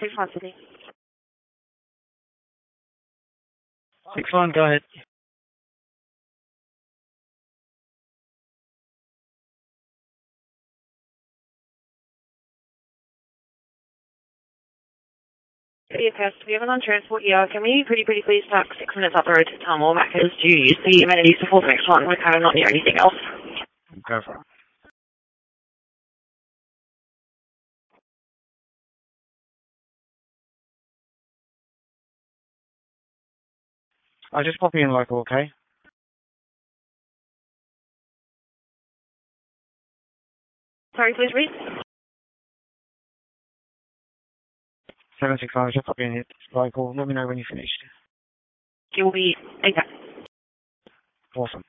61 Sydney. 61, go ahead. We have an on-transport here. Can we pretty please park 6 minutes up the road to Tullamore Macca's? Do you use the amenities before the next one? We're kind of not near anything else. Go for it. I'll just pop you in local, okay? Sorry, please read. 765, just pop you in local. Let me know when you're finished. It will be 8. Awesome.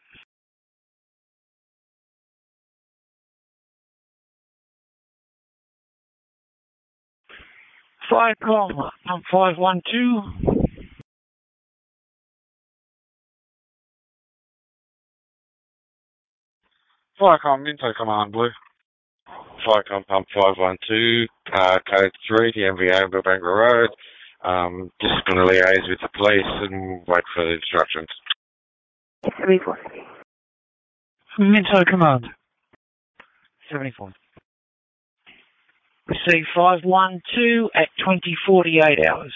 Viacom, 512. Viacom, Minto Command Blue. Viacom Pump 512, code 3, the MVA, Bangor Road. Just going to liaise with the police and wait for the instructions. 74. Minto Command. 74. Receive 512 at 2048 hours.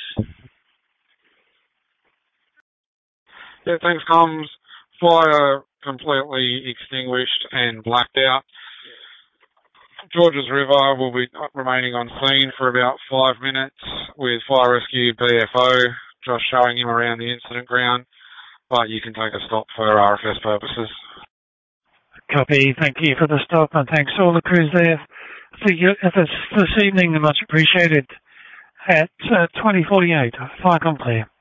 Yeah, thanks, comms. Fire completely extinguished and blacked out. Georges River will be remaining on scene for about 5 minutes with Fire Rescue BFO just showing him around the incident ground, but you can take a stop for RFS purposes. Copy. Thank you for the stop, and thanks to all the crews there for this evening. Much appreciated. At 2048, Viacom clear.